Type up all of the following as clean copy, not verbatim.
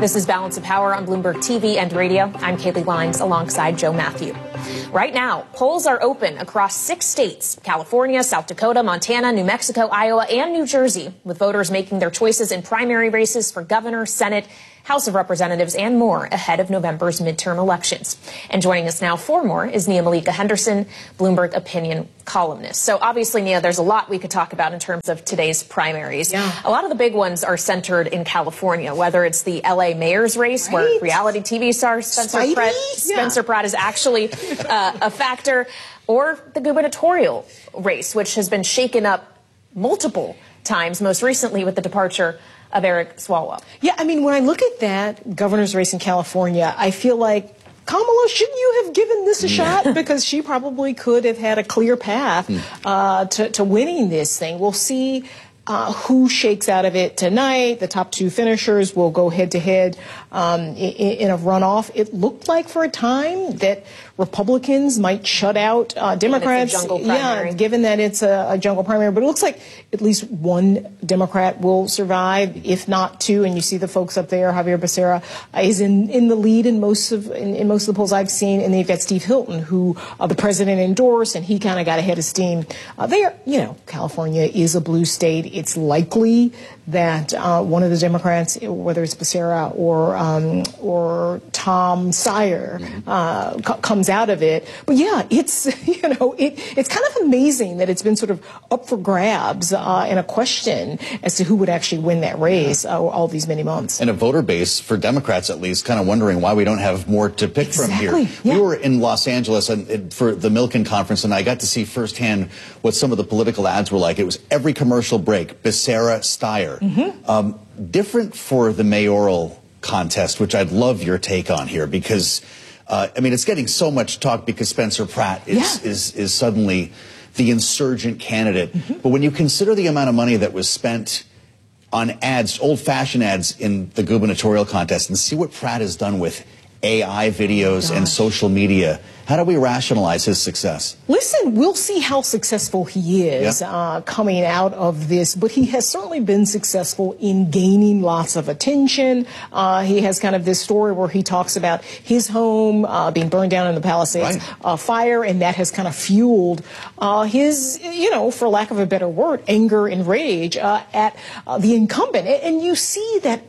This is Balance of Power on Bloomberg TV and radio. I'm Kaylee Lines alongside Joe Matthew. Right now, polls are open across 6 states, California, South Dakota, Montana, New Mexico, Iowa, and New Jersey, with voters making their choices in primary races for governor, Senate, House of Representatives, and more ahead of November's midterm elections. And joining us now for more is Nia Malika Henderson, Bloomberg opinion columnist. So obviously, Nia, there's a lot we could talk about in terms of today's primaries. Yeah. A lot of the big ones are centered in California, whether it's the LA mayor's race, where reality TV star Spencer Pratt is actually a factor, or the gubernatorial race, which has been shaken up multiple times, most recently with the departure of Eric Swalwell. Yeah, I mean, when I look at that governor's race in California, I feel like, Kamala, shouldn't you have given this a shot? Because she probably could have had a clear path to winning this thing. We'll see who shakes out of it tonight. The top 2 finishers will go head-to-head in a runoff. It looked like for a time that Republicans might shut out Democrats. Yeah, given that it's a jungle primary. But it looks like at least one Democrat will survive, if not 2. And you see the folks up there. Javier Becerra is in the lead in most of the polls I've seen. And then you've got Steve Hilton, who the president endorsed, and he kind of got ahead of steam. California is a blue state. It's likely that one of the Democrats, whether it's Becerra or Tom Steyer, comes out of it. But yeah, it's it's kind of amazing that it's been sort of up for grabs and a question as to who would actually win that race all these many months. And a voter base for Democrats, at least, kind of wondering why we don't have more to pick from here. Yeah. We were in Los Angeles for the Milken conference, and I got to see firsthand what some of the political ads were like. It was every commercial break, Becerra, Steyer. Different for the mayoral contest, which I'd love your take on here, because it's getting so much talk because Spencer Pratt is suddenly the insurgent candidate. But when you consider the amount of money that was spent on ads, old-fashioned ads in the gubernatorial contest, and see what Pratt has done with AI videos and social media, how do we rationalize his success? Listen, we'll see how successful he is coming out of this, but he has certainly been successful in gaining lots of attention. He has kind of this story where he talks about his home being burned down in the Palisades fire, and that has kind of fueled his, for lack of a better word, anger and rage at the incumbent. And you see that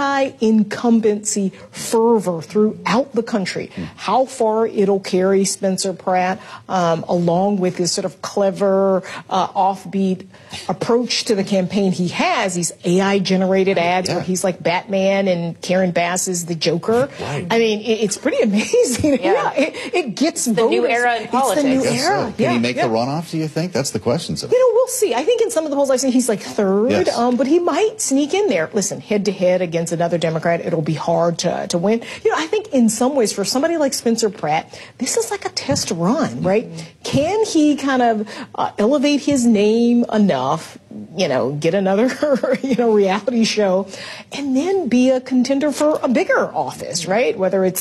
anti-incumbency fervor throughout the country. How far it'll carry Spencer Pratt, along with his sort of clever, offbeat approach to the campaign he has, these AI-generated ads where he's like Batman and Karen Bass is the Joker. I mean, it's pretty amazing. It gets the voters. New era in politics. It's the new era. Can he make the runoff, do you think? That's the question. So. We'll see. I think in some of the polls I've seen he's like 3rd, but he might sneak in there. Listen, head-to-head against another Democrat, it'll be hard to win. I think in some ways for somebody like Spencer Pratt, this is like a test run, right? Can he kind of elevate his name enough, get another, reality show, and then be a contender for a bigger office, right? Whether it's,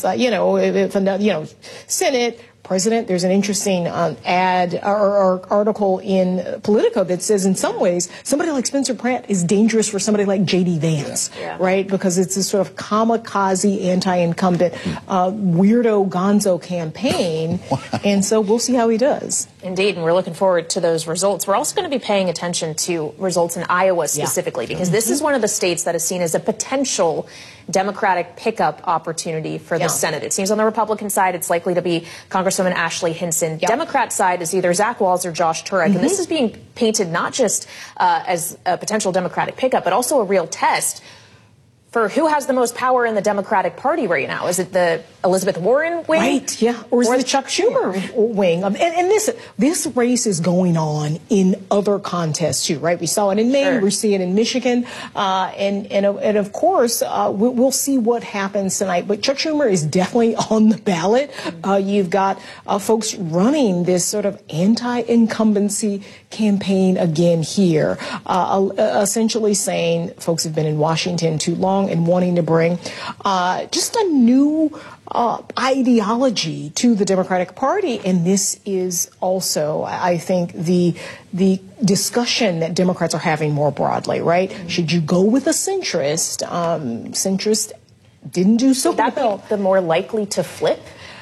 Senate, President. There's an interesting ad or article in Politico that says in some ways somebody like Spencer Pratt is dangerous for somebody like J.D. Vance, right? Because it's this sort of kamikaze anti-incumbent weirdo gonzo campaign. And so we'll see how he does. Indeed, and we're looking forward to those results. We're also going to be paying attention to results in Iowa specifically, because this is one of the states that is seen as a potential Democratic pickup opportunity for the Senate. It seems on the Republican side it's likely to be Congresswoman Ashley Hinson. Democrat side is either Zach Walz or Josh Turek. And this is being painted not just as a potential Democratic pickup, but also a real test for who has the most power in the Democratic Party right now. Is it the Elizabeth Warren wing? Right, yeah. Or is it the Chuck Schumer wing? And this race is going on in other contests too, right? We saw it in Maine, we see it in Michigan, and of course, we'll see what happens tonight. But Chuck Schumer is definitely on the ballot. You've got folks running this sort of anti-incumbency campaign again here, essentially saying folks have been in Washington too long and wanting to bring just a new ideology to the Democratic Party. And this is also, I think, the discussion that Democrats are having more broadly, right? Should you go with a centrist didn't do so Would that well. be the more likely to flip?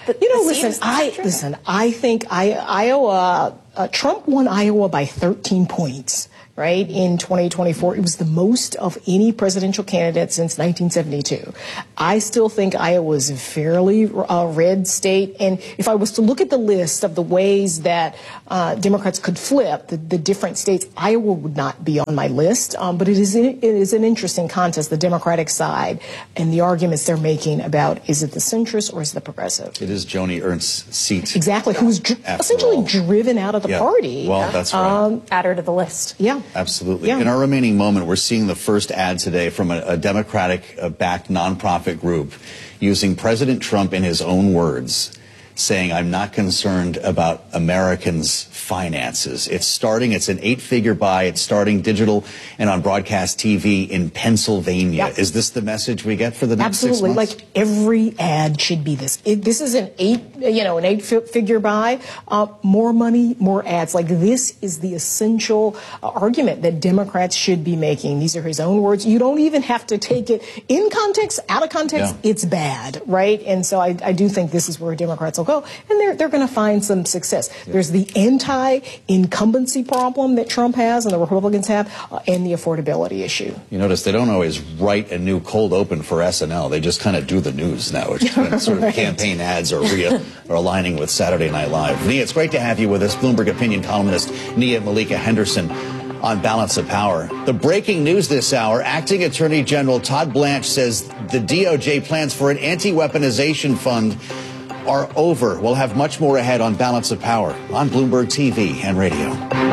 I think Iowa, Trump won Iowa by 13 points. Right, in 2024. It was the most of any presidential candidate since 1972. I still think Iowa is a fairly red state. And if I was to look at the list of the ways that Democrats could flip the different states, Iowa would not be on my list. But it is an interesting contest, the Democratic side, and the arguments they're making about is it the centrist or is it the progressive? It is Joni Ernst's seat. Exactly, who's essentially driven out of the party. Well, that's right. Add her to the list. Yeah. Absolutely. Yeah. In our remaining moment, we're seeing the first ad today from a Democratic-backed nonprofit group using President Trump in his own words, saying, I'm not concerned about Americans' finances. It's an 8-figure buy. It's starting digital and on broadcast TV in Pennsylvania. Yep. Is this the message we get for the next 6 months? Like every ad should be this. This is an 8-figure buy. More money, more ads. Like this is the essential argument that Democrats should be making. These are his own words. You don't even have to take it in context, out of context. Yeah. It's bad, right? And so I do think this is where Democrats will go, and they're going to find some success. Yeah. There's the anti-incumbency problem that Trump has and the Republicans have, and the affordability issue. You notice they don't always write a new cold open for SNL. They just kind of do the news now. It's been sort of campaign ads or aligning with Saturday Night Live. Nia, it's great to have you with us. Bloomberg opinion columnist Nia Malika Henderson on Balance of Power. The breaking news this hour, Acting Attorney General Todd Blanche says the DOJ plans for an anti-weaponization fund are over. We'll have much more ahead on Balance of Power on Bloomberg TV and radio.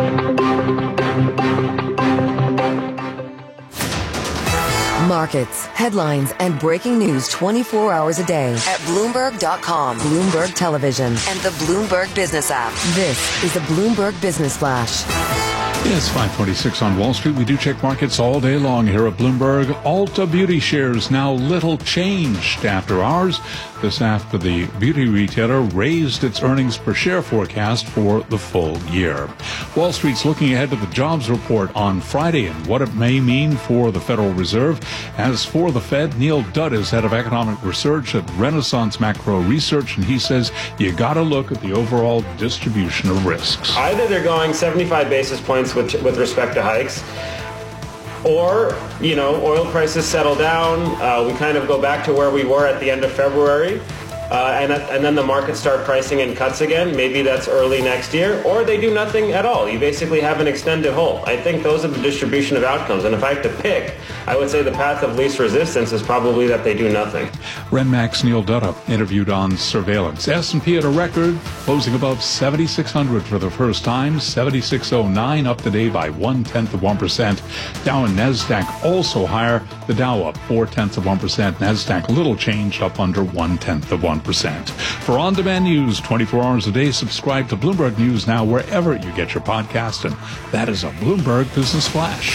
Markets, headlines, and breaking news 24 hours a day at Bloomberg.com, Bloomberg Television, and the Bloomberg Business app. This is the Bloomberg Business Flash. It's 5:26 on Wall Street. We do check markets all day long here at Bloomberg. Ulta Beauty shares now little changed after hours. This after the beauty retailer raised its earnings per share forecast for the full year. Wall Street's looking ahead to the jobs report on Friday and what it may mean for the Federal Reserve. As for the Fed, Neil Dutt is head of economic research at Renaissance Macro Research, and he says you got to look at the overall distribution of risks. Either they're going 75 basis points with respect to hikes, or, oil prices settle down. We kind of go back to where we were at the end of February. And then the markets start pricing in cuts again. Maybe that's early next year, or they do nothing at all. You basically have an extended hold. I think those are the distribution of outcomes. And if I have to pick, I would say the path of least resistance is probably that they do nothing. RenMax Neil Dutta interviewed on surveillance. S&P at a record, closing above 7,600 for the first time. 7,609 up today by 0.1%. Dow and NASDAQ also higher. The Dow up 0.4%. NASDAQ little change, up under 0.1%. For on-demand news 24 hours a day, subscribe to Bloomberg News Now wherever you get your podcast, and that is a Bloomberg Business Flash.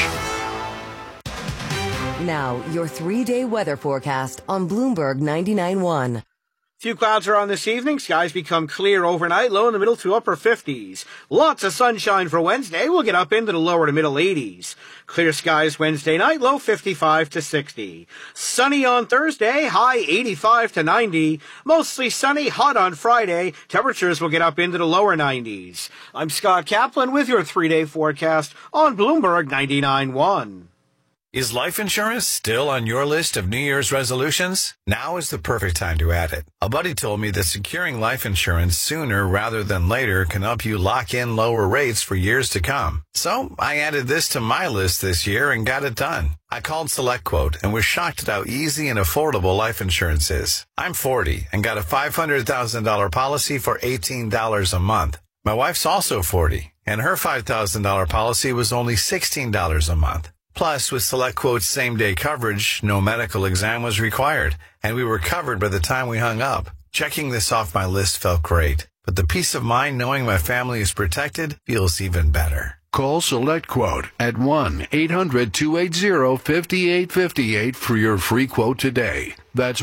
Now, your 3-day weather forecast on Bloomberg 99.1. Few clouds around this evening. Skies become clear overnight, low in the middle to upper 50s. Lots of sunshine for Wednesday. We'll get up into the lower to middle 80s. Clear skies Wednesday night, low 55 to 60. Sunny on Thursday, high 85 to 90. Mostly sunny, hot on Friday. Temperatures will get up into the lower 90s. I'm Scott Kaplan with your 3-day forecast on Bloomberg 99.1. Is life insurance still on your list of New Year's resolutions? Now is the perfect time to add it. A buddy told me that securing life insurance sooner rather than later can help you lock in lower rates for years to come. So I added this to my list this year and got it done. I called SelectQuote and was shocked at how easy and affordable life insurance is. I'm 40 and got a $500,000 policy for $18 a month. My wife's also 40 and her $5,000 policy was only $16 a month. Plus, with SelectQuote's same-day coverage, no medical exam was required, and we were covered by the time we hung up. Checking this off my list felt great, but the peace of mind knowing my family is protected feels even better. Call SelectQuote at 1-800-280-5858 for your free quote today. That's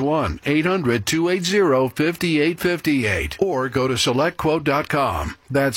1-800-280-5858. Or go to SelectQuote.com. That's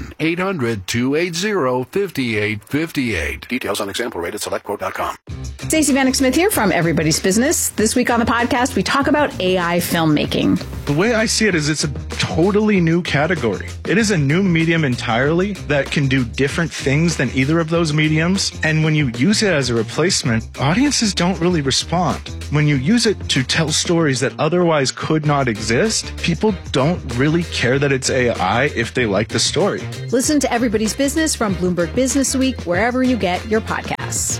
1-800-280-5858. Details on example rate at SelectQuote.com. Stacey Vanek Smith here from Everybody's Business. This week on the podcast, we talk about AI filmmaking. The way I see it is it's a totally new category. It is a new medium entirely that can do different things than either of those mediums. And when you use it as a replacement, audiences don't really respond. When you use it to tell stories that otherwise could not exist, people don't really care that it's AI if they like the story. Listen to Everybody's Business from Bloomberg Business Week, wherever you get your podcasts.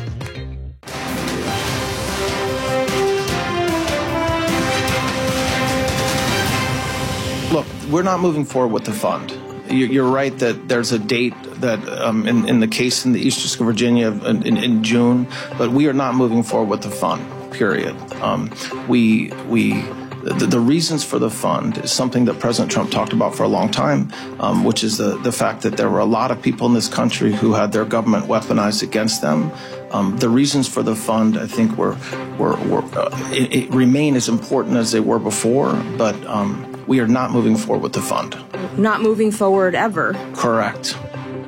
Look, we're not moving forward with the fund. You're right that there's a date that in the case in the East District of Virginia in June, but we are not moving forward with the fund, period. The reasons for the fund is something that President Trump talked about for a long time, which is the fact that there were a lot of people in this country who had their government weaponized against them. The reasons for the fund, I think, it remain as important as they were before, but we are not moving forward with the fund. Not moving forward ever. Correct.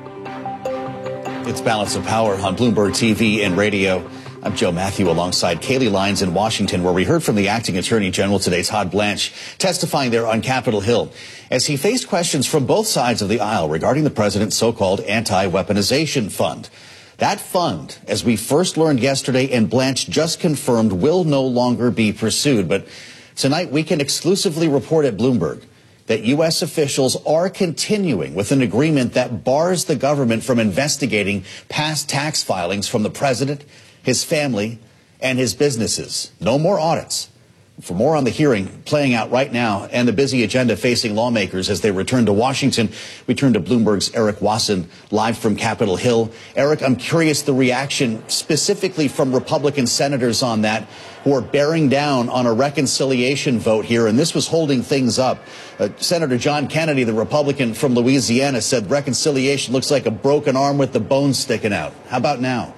It's Balance of Power on Bloomberg TV and radio. I'm Joe Matthew alongside Kayleigh Lines in Washington, where we heard from the acting attorney general today, Todd Blanche, testifying there on Capitol Hill as he faced questions from both sides of the aisle regarding the president's so-called anti-weaponization fund. That fund, as we first learned yesterday and Blanche just confirmed, will no longer be pursued. But tonight we can exclusively report at Bloomberg that U.S. officials are continuing with an agreement that bars the government from investigating past tax filings from the president, his family, and his businesses. No more audits. For more on the hearing playing out right now and the busy agenda facing lawmakers as they return to Washington, we turn to Bloomberg's Eric Wasson live from Capitol Hill. Eric, I'm curious the reaction specifically from Republican senators on that who are bearing down on a reconciliation vote here. And this was holding things up. Senator John Kennedy, the Republican from Louisiana, said reconciliation looks like a broken arm with the bones sticking out. How about now?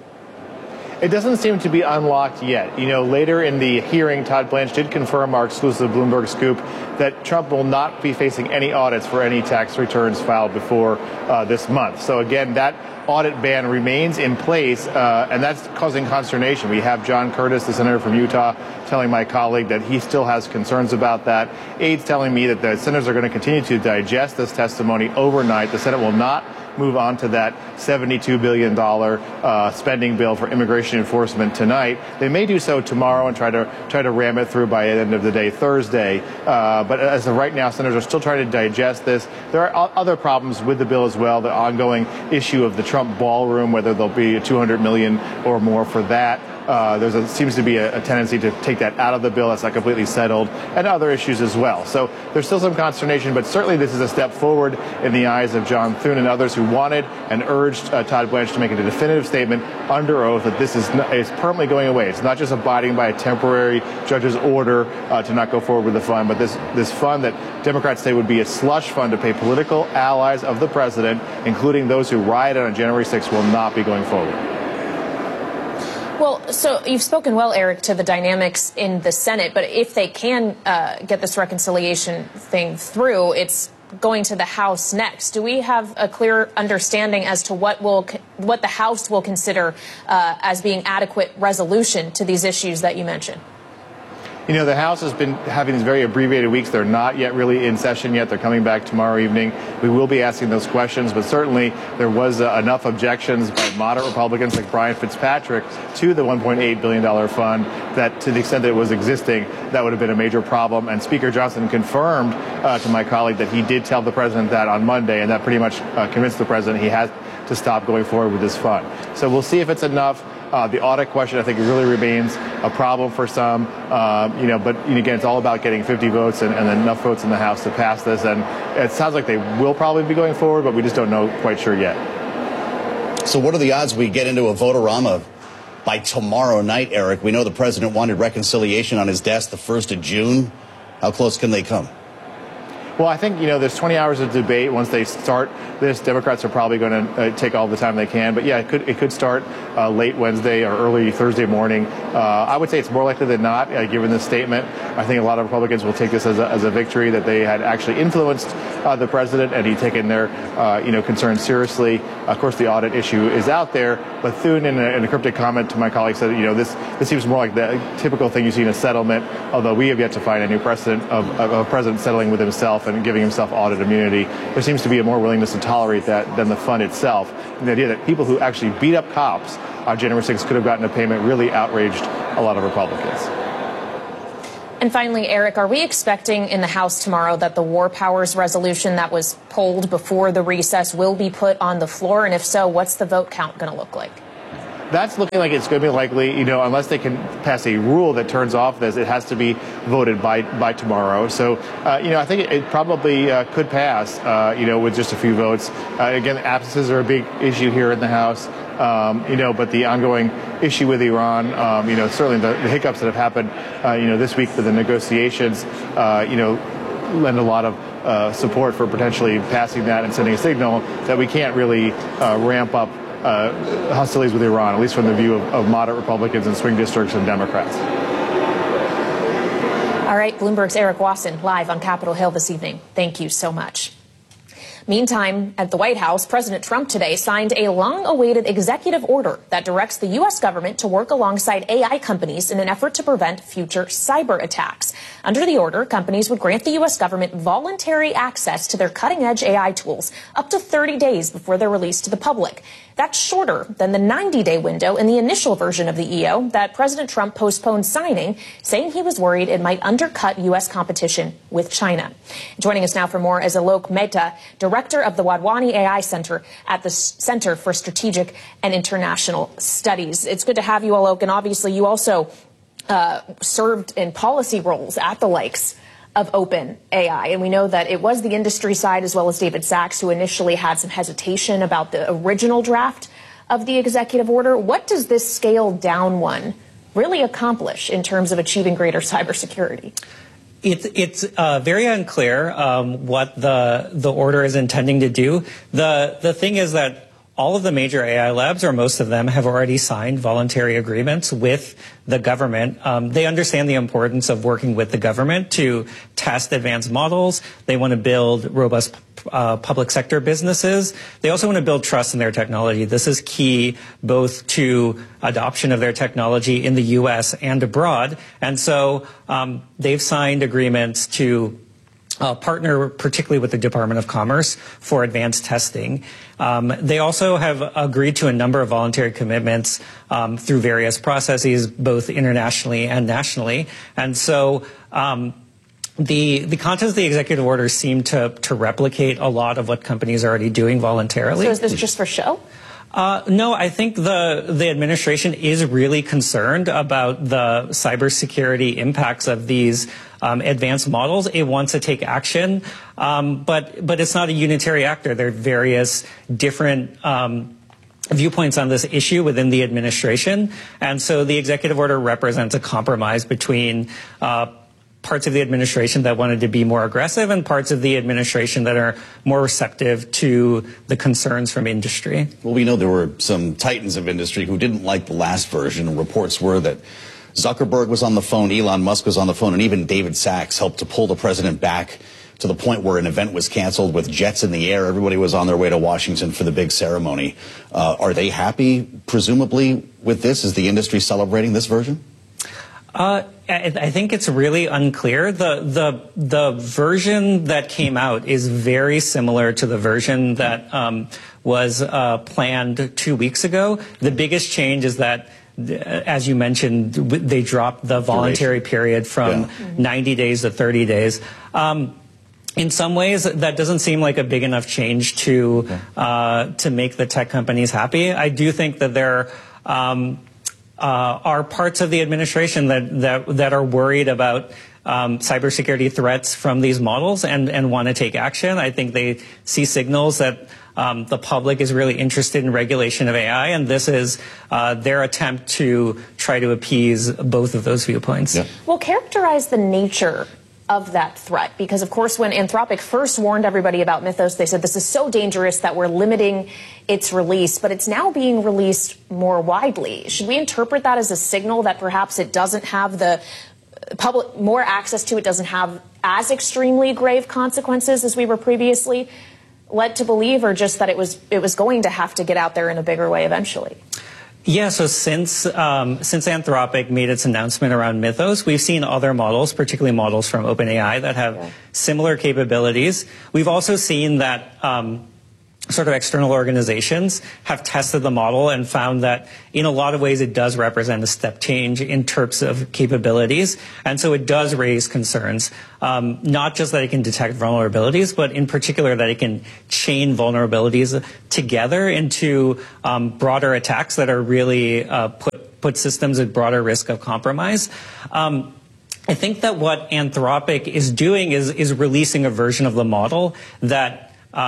It doesn't seem to be unlocked yet. You know, later in the hearing, Todd Blanche did confirm our exclusive Bloomberg scoop that Trump will not be facing any audits for any tax returns filed before this month. So again, that audit ban remains in place, and that's causing consternation. We have John Curtis, the senator from Utah, telling my colleague that he still has concerns about that. Aides telling me that the senators are going to continue to digest this testimony overnight. The Senate will not move on to that $72 billion spending bill for immigration enforcement tonight. They may do so tomorrow and try to ram it through by the end of the day Thursday. But as of right now, senators are still trying to digest this. There are other problems with the bill as well. The ongoing issue of the Trump ballroom, whether there'll be $200 million or more for that. There seems to be a tendency to take that out of the bill. That's not completely settled, and other issues as well. So there's still some consternation, but certainly this is a step forward in the eyes of John Thune and others who wanted and urged Todd Blanche to make a definitive statement under oath that this is permanently going away. It's not just abiding by a temporary judge's order to not go forward with the fund, but this fund that Democrats say would be a slush fund to pay political allies of the president, including those who rioted on January 6th, will not be going forward. Well, so you've spoken well, Eric, to the dynamics in the Senate, but if they can get this reconciliation thing through, it's going to the House next. Do we have a clear understanding as to what the House will consider as being adequate resolution to these issues that you mentioned? You know, the House has been having these very abbreviated weeks. They're not yet really in session yet. They're coming back tomorrow evening. We will be asking those questions, but certainly there was enough objections by moderate Republicans like Brian Fitzpatrick to the $1.8 billion fund that to the extent that it was existing, that would have been a major problem. And Speaker Johnson confirmed to my colleague that he did tell the president that on Monday, and that pretty much convinced the president he has to stop going forward with this fund. So we'll see if it's enough. The audit question, I think, really remains a problem for some, but again, it's all about getting 50 votes and enough votes in the House to pass this. And it sounds like they will probably be going forward, but we just don't know quite sure yet. So what are the odds we get into a vote-a-rama by tomorrow night, Eric? We know the president wanted reconciliation on his desk the 1st of June. How close can they come? Well, I think, there's 20 hours of debate. Once they start this, Democrats are probably going to take all the time they can. But, yeah, it could start late Wednesday or early Thursday morning. I would say it's more likely than not, given this statement. I think a lot of Republicans will take this as a victory, that they had actually influenced the president and he'd taken their, concerns seriously. Of course, the audit issue is out there. But Thune, in a cryptic comment to my colleague, said, this seems more like the typical thing you see in a settlement, although we have yet to find any precedent of a president settling with himself and giving himself audit immunity. There seems to be a more willingness to tolerate that than the fund itself. And the idea that people who actually beat up cops on January 6th could have gotten a payment really outraged a lot of Republicans. And finally, Eric, are we expecting in the House tomorrow that the War Powers resolution that was pulled before the recess will be put on the floor? And if so, what's the vote count going to look like? That's looking like it's going to be likely, unless they can pass a rule that turns off this, it has to be voted by tomorrow. So, I think it probably could pass, with just a few votes. Again, absences are a big issue here in the House, but the ongoing issue with Iran, certainly the hiccups that have happened, this week with the negotiations, lend a lot of support for potentially passing that and sending a signal that we can't really ramp up hostilities with Iran, at least from the view of moderate Republicans and swing districts and Democrats. All right, Bloomberg's Eric Wasson live on Capitol Hill this evening. Thank you so much. Meantime, at the White House, President Trump today signed a long-awaited executive order that directs the U.S. government to work alongside AI companies in an effort to prevent future cyber attacks. Under the order, companies would grant the U.S. government voluntary access to their cutting-edge AI tools up to 30 days before they're released to the public. That's shorter than the 90-day window in the initial version of the EO that President Trump postponed signing, saying he was worried it might undercut U.S. competition with China. Joining us now for more is Alok Mehta, director of the Wadhwani AI Center at the Center for Strategic and International Studies. It's good to have you, Alok, and obviously you also served in policy roles at the likes of OpenAI. And we know that it was the industry side as well as David Sachs who initially had some hesitation about the original draft of the executive order. What does this scaled down one really accomplish in terms of achieving greater cybersecurity? It's very unclear what the order is intending to do. The thing is that all of the major AI labs, or most of them, have already signed voluntary agreements with the government. They understand the importance of working with the government to test advanced models. They want to build robust public sector businesses. They also want to build trust in their technology. This is key both to adoption of their technology in the U.S. and abroad. And so they've signed agreements to partner particularly with the Department of Commerce for advanced testing. They also have agreed to a number of voluntary commitments through various processes, both internationally and nationally. And so the contents of the executive order seem to replicate a lot of what companies are already doing voluntarily. So is this just for show? No, I think the administration is really concerned about the cybersecurity impacts of these advanced models. It wants to take action, but it's not a unitary actor. There are various different viewpoints on this issue within the administration, and so the executive order represents a compromise between parts of the administration that wanted to be more aggressive and parts of the administration that are more receptive to the concerns from industry. Well, we know there were some titans of industry who didn't like the last version. Reports were that Zuckerberg was on the phone, Elon Musk was on the phone, and even David Sachs helped to pull the president back to the point where an event was canceled with jets in the air. Everybody was on their way to Washington for the big ceremony. Are they happy, presumably, with this? Is the industry celebrating this version? I think it's really unclear. The version that came out is very similar to the version that was planned 2 weeks ago. The biggest change is that, as you mentioned, they dropped the voluntary period from 90 days to 30 days. In some ways, that doesn't seem like a big enough change to make the tech companies happy. I do think that there are parts of the administration that are worried about cybersecurity threats from these models and want to take action. I think they see signals that the public is really interested in regulation of AI, and this is their attempt to try to appease both of those viewpoints. Well, characterize the nature of that threat? Because, of course, when Anthropic first warned everybody about Mythos, they said this is so dangerous that we're limiting its release, but it's now being released more widely. Should we interpret that as a signal that perhaps it doesn't have the public more access to, it doesn't have as extremely grave consequences as we were previously led to believe, or just that it was going to have to get out there in a bigger way eventually? Yeah, so since Anthropic made its announcement around Mythos, we've seen other models, particularly models from OpenAI, that have similar capabilities. We've also seen that sort of external organizations have tested the model and found that in a lot of ways it does represent a step change in terms of capabilities. And so it does raise concerns, not just that it can detect vulnerabilities, but in particular that it can chain vulnerabilities together into broader attacks that are really put systems at broader risk of compromise. I think that what Anthropic is doing is releasing a version of the model that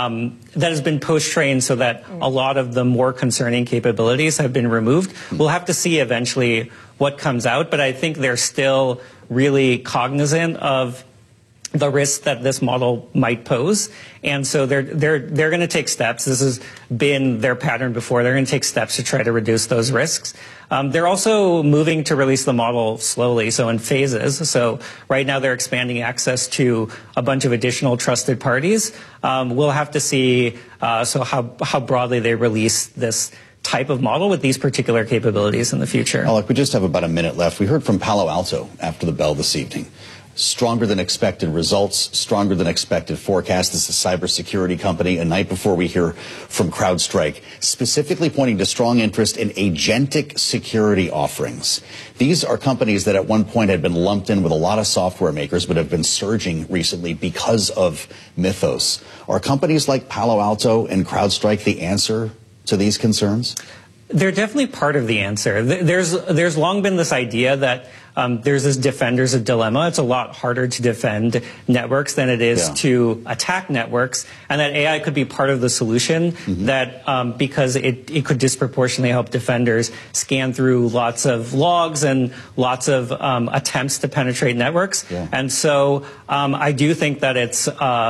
has been post-trained so that a lot of the more concerning capabilities have been removed. We'll have to see eventually what comes out, but I think they're still really cognizant of the risk that this model might pose. And so they're going to take steps. This has been their pattern before. They're going to take steps to try to reduce those risks. They're also moving to release the model slowly, so in phases. So right now they're expanding access to a bunch of additional trusted parties. We'll have to see how broadly they release this type of model with these particular capabilities in the future. Alec, we just have about a minute left. We heard from Palo Alto after the bell this evening. Stronger than expected results, stronger than expected forecast. This is a cybersecurity company. A night before we hear from CrowdStrike, specifically pointing to strong interest in agentic security offerings. These are companies that at one point had been lumped in with a lot of software makers, but have been surging recently because of Mythos. Are companies like Palo Alto and CrowdStrike the answer to these concerns? They're definitely part of the answer. There's long been this idea that there's this defender's dilemma. It's a lot harder to defend networks than it is to attack networks, and that AI could be part of the solution. That because it could disproportionately help defenders scan through lots of logs and lots of attempts to penetrate networks. And so I do think that it's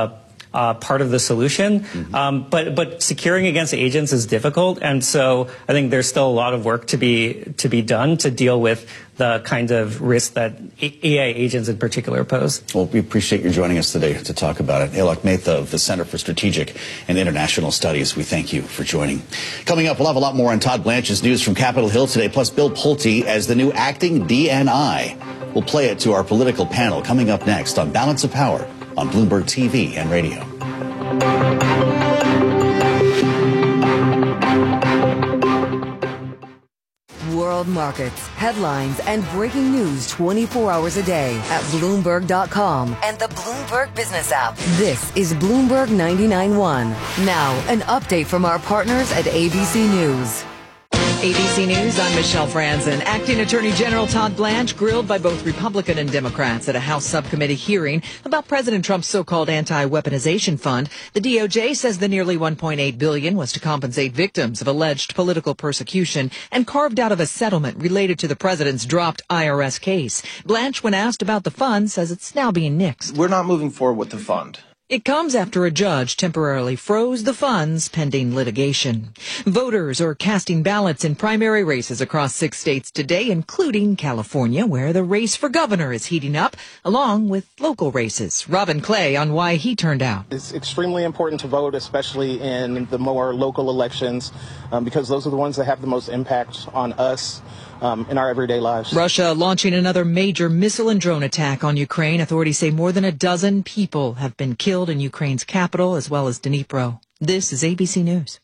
part of the solution, but securing against agents is difficult, and so I think there's still a lot of work to be done to deal with the kind of risk that AI agents in particular pose. Well, we appreciate you joining us today to talk about it. Alok Mehta of the Center for Strategic and International Studies, we thank you for joining. Coming up, we'll have a lot more on Todd Blanche's news from Capitol Hill today, plus Bill Pulte as the new acting DNI. We'll play it to our political panel coming up next on Balance of Power on Bloomberg TV and radio. World markets, headlines, and breaking news 24 hours a day at Bloomberg.com and the Bloomberg Business app. This is Bloomberg 99.1. Now, an update from our partners at ABC News. ABC News, I'm Michelle Franzen. Acting Attorney General Todd Blanche grilled by both Republican and Democrats at a House subcommittee hearing about President Trump's so-called anti-weaponization fund. The DOJ says the nearly $1.8 billion was to compensate victims of alleged political persecution and carved out of a settlement related to the president's dropped IRS case. Blanche, when asked about the fund, says it's now being nixed. We're not moving forward with the fund. It comes after a judge temporarily froze the funds pending litigation. Voters are casting ballots in primary races across 6 states today, including California, where the race for governor is heating up, along with local races. Robin Clay on why he turned out. It's extremely important to vote, especially in the more local elections, because those are the ones that have the most impact on us. In our everyday lives. Russia launching another major missile and drone attack on Ukraine. Authorities say more than a dozen people have been killed in Ukraine's capital, as well as Dnipro. This is ABC News.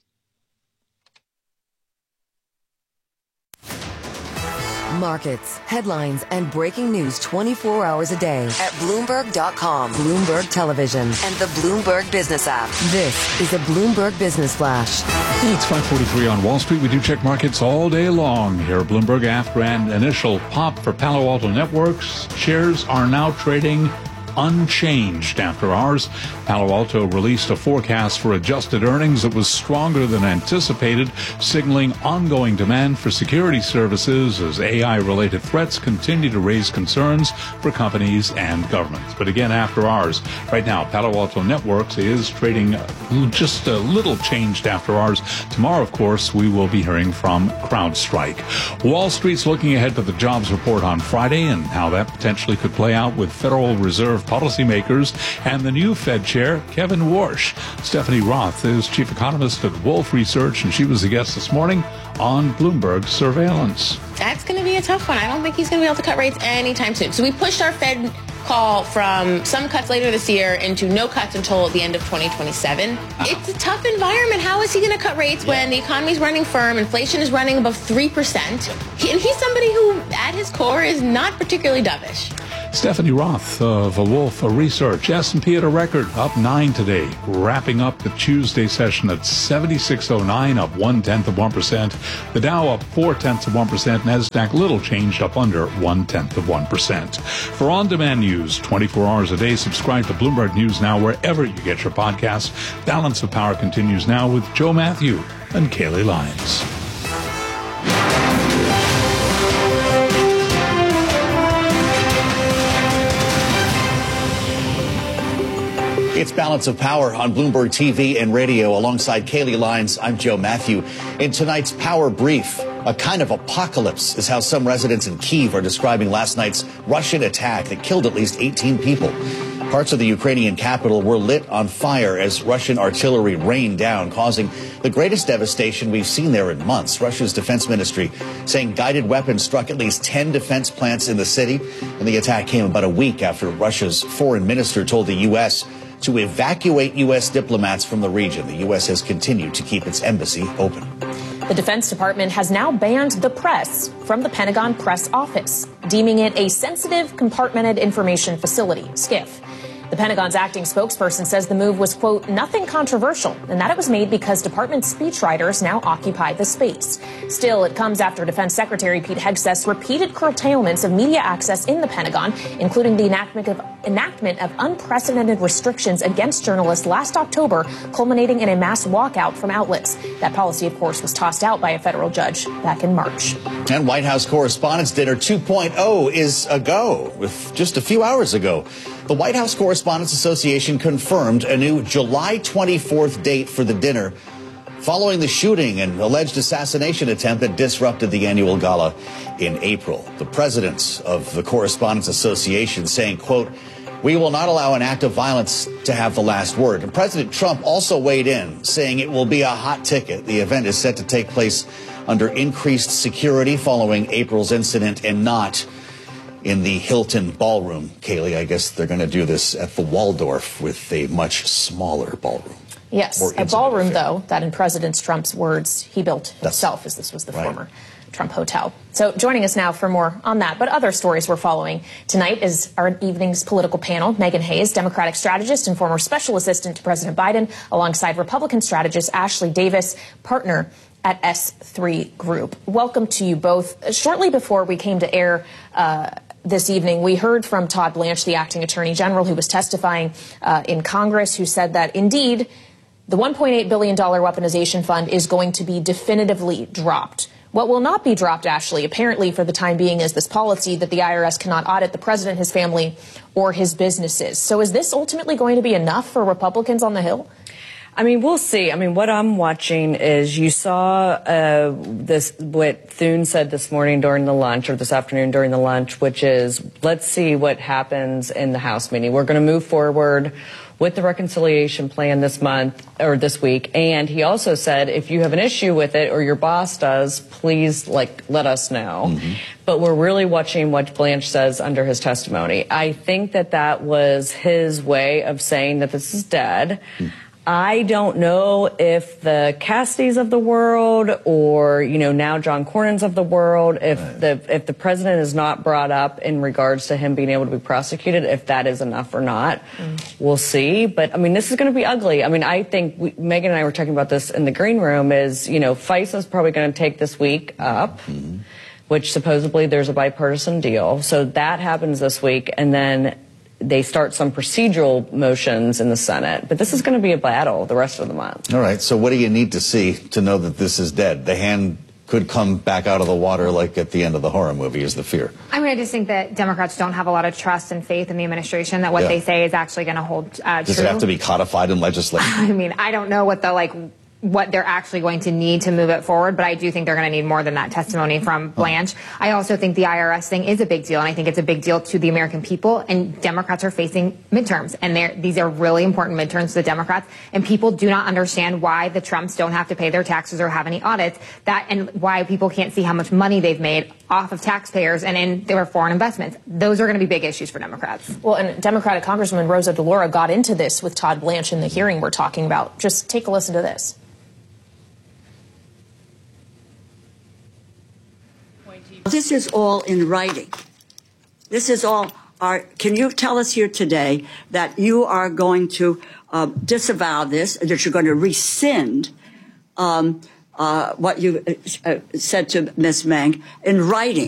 Markets, headlines, and breaking news 24 hours a day at Bloomberg.com, Bloomberg Television, and the Bloomberg Business app. This is a Bloomberg Business Flash. It's 5:43 on Wall Street. We do check markets all day long here at Bloomberg. After an initial pop for Palo Alto Networks, shares are now trading unchanged after hours. Palo Alto released a forecast for adjusted earnings that was stronger than anticipated, signaling ongoing demand for security services as AI-related threats continue to raise concerns for companies and governments. But again, after hours, right now, Palo Alto Networks is trading just a little changed after hours. Tomorrow, of course, we will be hearing from CrowdStrike. Wall Street's looking ahead to the jobs report on Friday and how that potentially could play out with Federal Reserve policymakers and the new Fed chair, Kevin Warsh. Stephanie Roth is chief economist at Wolfe Research, and she was the guest this morning on Bloomberg Surveillance. That's going to be a tough one. I don't think he's going to be able to cut rates anytime soon. So we pushed our Fed call from some cuts later this year into no cuts until the end of 2027. It's a tough environment. How is he going to cut rates when the economy's running firm, inflation is running above 3%? And he's somebody who, at his core, is not particularly dovish. Stephanie Roth of Wolfe Research. S&P at a record, up 9 today, wrapping up the Tuesday session at 7609, up 0.1%. The Dow up 0.4%. NASDAQ little changed, up under 0.1%. For on-demand news, 24 hours a day, subscribe to Bloomberg News Now wherever you get your podcasts. Balance of Power continues now with Joe Matthew and Kaylee Lyons. It's Balance of Power on Bloomberg TV and radio. Alongside Kaylee Lyons, I'm Joe Matthew. In tonight's Power Brief, a kind of apocalypse is how some residents in Kyiv are describing last night's Russian attack that killed at least 18 people. Parts of the Ukrainian capital were lit on fire as Russian artillery rained down, causing the greatest devastation we've seen there in months. Russia's defense ministry saying guided weapons struck at least 10 defense plants in the city. And the attack came about a week after Russia's foreign minister told the U.S. to evacuate U.S. diplomats from the region. The U.S. has continued to keep its embassy open. The Defense Department has now banned the press from the Pentagon press office, deeming it a sensitive compartmented information facility, SCIF. The Pentagon's acting spokesperson says the move was, quote, nothing controversial, and that it was made because department speechwriters now occupy the space. Still, it comes after Defense Secretary Pete Hegseth's repeated curtailments of media access in the Pentagon, including the enactment of unprecedented restrictions against journalists last October, culminating in a mass walkout from outlets. That policy, of course, was tossed out by a federal judge back in March. And White House Correspondents' Dinner 2.0 is a go. With just a few hours ago, the White House Correspondents Association confirmed a new July 24th date for the dinner following the shooting and alleged assassination attempt that disrupted the annual gala in April. The president of the Correspondents Association saying, quote, we will not allow an act of violence to have the last word. And President Trump also weighed in, saying it will be a hot ticket. The event is set to take place under increased security following April's incident and not in the Hilton ballroom. Kaylee, I guess they're going to do this at the Waldorf with a much smaller ballroom. Yes, a ballroom, though, that in President Trump's words, he built himself, as this was the former Trump hotel. So joining us now for more on that, but other stories we're following tonight is our evening's political panel. Megan Hayes, Democratic strategist and former special assistant to President Biden, alongside Republican strategist Ashley Davis, partner at S3 Group. Welcome to you both. Shortly before we came to air this evening, we heard from Todd Blanche, the acting attorney general, who was testifying in Congress, who said that indeed the $1.8 billion weaponization fund is going to be definitively dropped. What will not be dropped, Ashley, apparently for the time being, is this policy that the IRS cannot audit the president, his family, or his businesses. So is this ultimately going to be enough for Republicans on the Hill? I mean, we'll see. I mean, what I'm watching is you saw what Thune said this morning during the lunch, or this afternoon during the lunch, which is, let's see what happens in the House meeting. We're going to move forward with the reconciliation plan this month or this week. And he also said, if you have an issue with it or your boss does, please let us know. Mm-hmm. But we're really watching what Blanche says under his testimony. I think that was his way of saying that this is dead. Mm. I don't know if the Cassidys of the world or, now John Cornyn's of the world, if the president is not brought up in regards to him being able to be prosecuted, if that is enough or not. We'll see. But, this is going to be ugly. I think Megan and I were talking about this in the green room is, FISA is probably going to take this week up, which supposedly there's a bipartisan deal. So that happens this week. And then they start some procedural motions in the Senate. But this is going to be a battle the rest of the month. All right. So what do you need to see to know that this is dead? The hand could come back out of the water like at the end of the horror movie is the fear. I mean, I just think that Democrats don't have a lot of trust and faith in the administration that what they say is actually going to hold true. Does it have to be codified in legislation? I mean, I don't know what they're actually going to need to move it forward, but I do think they're going to need more than that testimony from Blanche. I also think the IRS thing is a big deal, and I think it's a big deal to the American people, and Democrats are facing midterms, and these are really important midterms to the Democrats, and people do not understand why the Trumps don't have to pay their taxes or have any audits, and why people can't see how much money they've made off of taxpayers and in their foreign investments. Those are going to be big issues for Democrats. Well, and Democratic Congresswoman Rosa DeLauro got into this with Todd Blanche in the hearing we're talking about. Just take a listen to this. This is all in writing. This is all. Can you tell us here today that you are going to disavow this, that you're going to rescind what you said to Ms. Meng in writing?